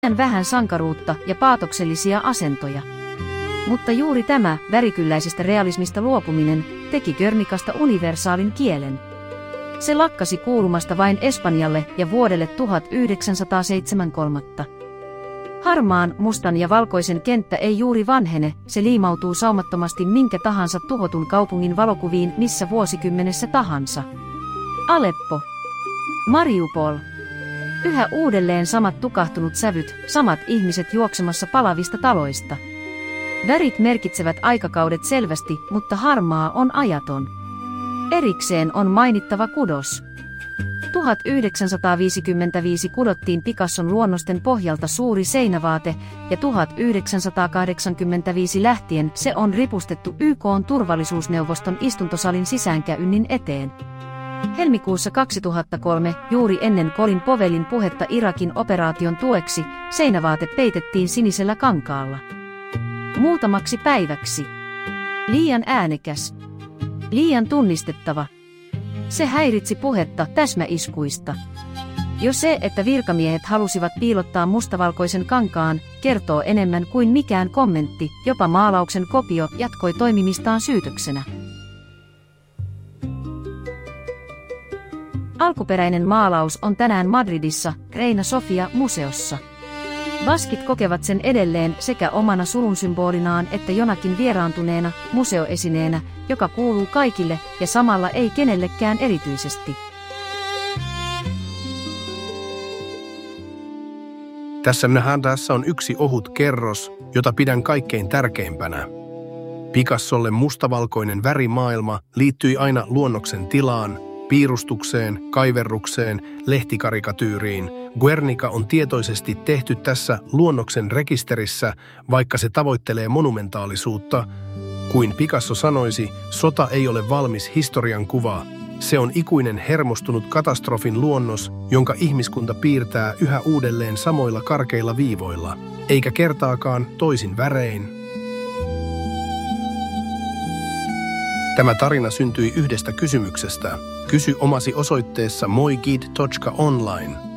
vähän sankaruutta ja paatoksellisia asentoja. Mutta juuri tämä värikylläisestä realismista luopuminen teki Guernicasta universaalin kielen. Se lakkasi kuulumasta vain Espanjalle ja vuodelle 1973. Harmaan, mustan ja valkoisen kenttä ei juuri vanhene, se liimautuu saumattomasti minkä tahansa tuhotun kaupungin valokuviin missä vuosikymmenessä tahansa. Aleppo. Mariupol. Yhä uudelleen samat tukahtunut sävyt, samat ihmiset juoksemassa palavista taloista. Värit merkitsevät aikakaudet selvästi, mutta harmaa on ajaton. Erikseen on mainittava kudos. 1955 kudottiin Picasson luonnosten pohjalta suuri seinävaate, ja 1985 lähtien se on ripustettu YK:n turvallisuusneuvoston istuntosalin sisäänkäynnin eteen. Helmikuussa 2003, juuri ennen Colin Powellin puhetta Irakin operaation tueksi, seinävaate peitettiin sinisellä kankaalla. Muutamaksi päiväksi. Liian äänekäs. Liian tunnistettava. Se häiritsi puhetta täsmäiskuista. Jo se, että virkamiehet halusivat piilottaa mustavalkoisen kankaan, kertoo enemmän kuin mikään kommentti, jopa maalauksen kopio jatkoi toimimistaan syytöksenä. Alkuperäinen maalaus on tänään Madridissa, Reina Sofia-museossa. Baskit kokevat sen edelleen sekä omana surun symbolinaan että jonakin vieraantuneena museoesineenä, joka kuuluu kaikille ja samalla ei kenellekään erityisesti. Tässä on yksi ohut kerros, jota pidän kaikkein tärkeimpänä. Picassolle mustavalkoinen värimaailma liittyi aina luonnoksen tilaan, piirustukseen, kaiverrukseen, lehtikarikatyyriin. Guernica on tietoisesti tehty tässä luonnoksen rekisterissä, vaikka se tavoittelee monumentaalisuutta. Kuin Picasso sanoisi, sota ei ole valmis historian kuva. Se on ikuinen hermostunut katastrofin luonnos, jonka ihmiskunta piirtää yhä uudelleen samoilla karkeilla viivoilla, eikä kertaakaan toisin värein. Tämä tarina syntyi yhdestä kysymyksestä. Kysy omasi osoitteessa moiguide.online.